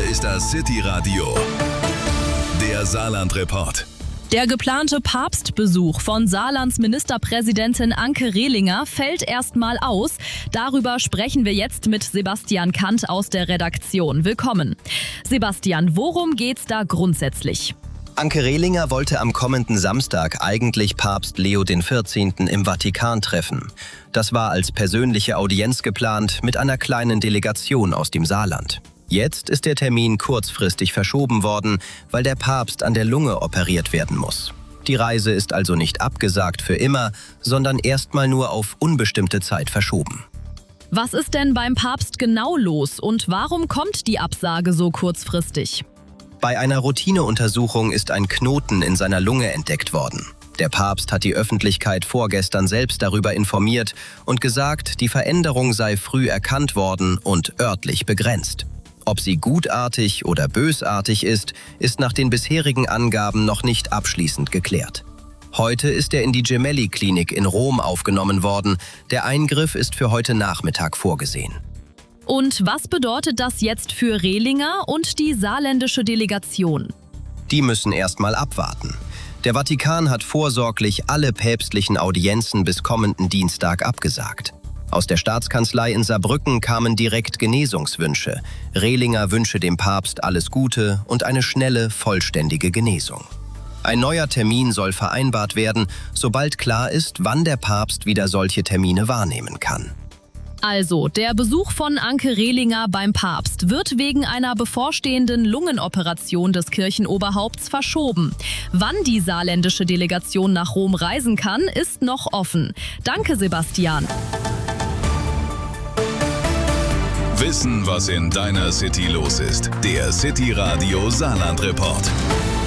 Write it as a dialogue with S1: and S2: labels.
S1: ist das City-Radio, der Saarland-Report.
S2: Der geplante Papstbesuch von Saarlands Ministerpräsidentin Anke Rehlinger fällt erstmal aus. Darüber sprechen wir jetzt mit Sebastian Kant aus der Redaktion. Willkommen. Sebastian, worum geht's da grundsätzlich?
S3: Anke Rehlinger wollte am kommenden Samstag eigentlich Papst Leo XIV. Im Vatikan treffen. Das war als persönliche Audienz geplant mit einer kleinen Delegation aus dem Saarland. Jetzt ist der Termin kurzfristig verschoben worden, weil der Papst an der Lunge operiert werden muss. Die Reise ist also nicht abgesagt für immer, sondern erstmal nur auf unbestimmte Zeit verschoben.
S2: Was ist denn beim Papst genau los und warum kommt die Absage so kurzfristig?
S3: Bei einer Routineuntersuchung ist ein Knoten in seiner Lunge entdeckt worden. Der Papst hat die Öffentlichkeit vorgestern selbst darüber informiert und gesagt, die Veränderung sei früh erkannt worden und örtlich begrenzt. Ob sie gutartig oder bösartig ist nach den bisherigen Angaben noch nicht abschließend geklärt. Heute ist er in die Gemelli-Klinik in Rom aufgenommen worden. Der Eingriff ist für heute Nachmittag vorgesehen.
S2: Und was bedeutet das jetzt für Rehlinger und die saarländische Delegation?
S3: Die müssen erstmal abwarten. Der Vatikan hat vorsorglich alle päpstlichen Audienzen bis kommenden Dienstag abgesagt. Aus der Staatskanzlei in Saarbrücken kamen direkt Genesungswünsche. Rehlinger wünsche dem Papst alles Gute und eine schnelle, vollständige Genesung. Ein neuer Termin soll vereinbart werden, sobald klar ist, wann der Papst wieder solche Termine wahrnehmen kann.
S2: Also, der Besuch von Anke Rehlinger beim Papst wird wegen einer bevorstehenden Lungenoperation des Kirchenoberhaupts verschoben. Wann die saarländische Delegation nach Rom reisen kann, ist noch offen. Danke, Sebastian.
S1: Wissen, was in deiner City los ist. Der City-Radio Saarland-Report.